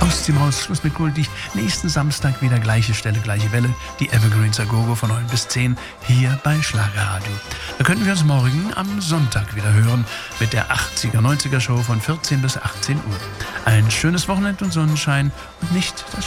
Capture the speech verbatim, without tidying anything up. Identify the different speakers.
Speaker 1: Aus dem Haus, Schluss mit Goldich. Nächsten Samstag wieder gleiche Stelle, gleiche Welle. Die Evergreens Agogo von neun bis zehn hier bei Schlagerradio. Da könnten wir uns morgen am Sonntag wieder hören mit der achtziger, neunziger Show von vierzehn bis achtzehn Uhr. Ein schönes Wochenende und Sonnenschein und nicht das